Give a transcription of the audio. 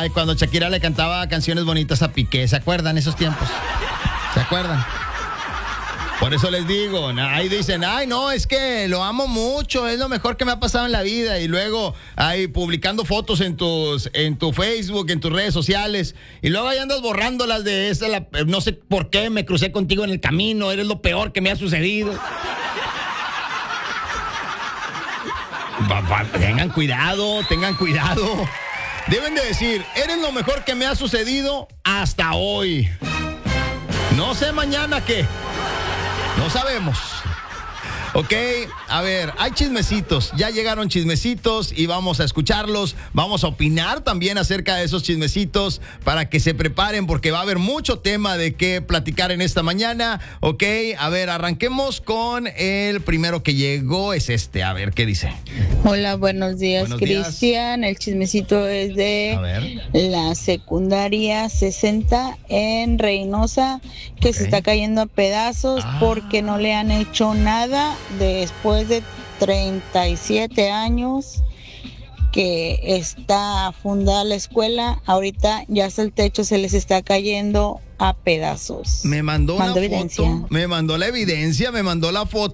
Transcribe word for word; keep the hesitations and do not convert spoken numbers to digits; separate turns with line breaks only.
Ay, cuando Shakira le cantaba canciones bonitas a Piqué, ¿se acuerdan esos tiempos? ¿Se acuerdan? Por eso les digo, ahí dicen, ay, no, es que lo amo mucho, es lo mejor que me ha pasado en la vida. Y luego, ahí publicando fotos en tus, en tu Facebook, en tus redes sociales. Y luego ahí andas borrándolas de esa, la, no sé por qué me crucé contigo en el camino, eres lo peor que me ha sucedido. Va, va, tengan cuidado, tengan cuidado. Deben de decir, eres lo mejor que me ha sucedido hasta hoy. No sé mañana qué. No sabemos. Ok, a ver, hay chismecitos. Ya llegaron chismecitos y vamos a escucharlos. Vamos a opinar también acerca de esos chismecitos para que se preparen porque va a haber mucho tema de qué platicar en esta mañana. Ok, a ver, arranquemos con el primero que llegó. Es este, a ver, ¿qué dice?
Hola, buenos días,
Buenos días.
Cristian. El chismecito es de
A ver.
la secundaria sesenta en Reynosa, que
Ok.
se está cayendo a pedazos
Ah.
porque no le han hecho nada después de treinta y siete años que está fundada la escuela. Ahorita ya hasta el techo se les está cayendo a pedazos.
Me mandó una
Mando
foto,
evidencia.
me mandó la evidencia, me mandó la foto.